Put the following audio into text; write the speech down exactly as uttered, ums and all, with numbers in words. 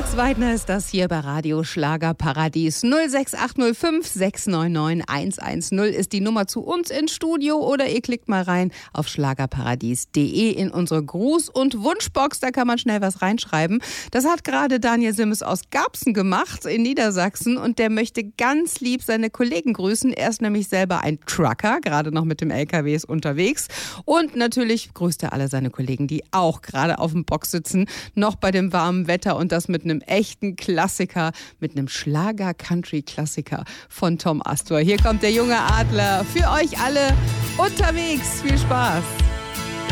Max Weidner ist das hier bei Radio Schlagerparadies. null sechs acht null fünf sechs neun neun eins eins null ist die Nummer zu uns ins Studio oder ihr klickt mal rein auf schlagerparadies punkt de in unsere Gruß- und Wunschbox. Da kann man schnell was reinschreiben. Das hat gerade Daniel Simmes aus Garbsen gemacht in Niedersachsen und der möchte ganz lieb seine Kollegen grüßen. Er ist nämlich selber ein Trucker, gerade noch mit dem L K W ist unterwegs. Und natürlich grüßt er alle seine Kollegen, die auch gerade auf dem Bock sitzen, noch bei dem warmen Wetter und das mit einem echten Klassiker, mit einem Schlager-Country-Klassiker von Tom Astor. Hier kommt der junge Adler für euch alle unterwegs. Viel Spaß!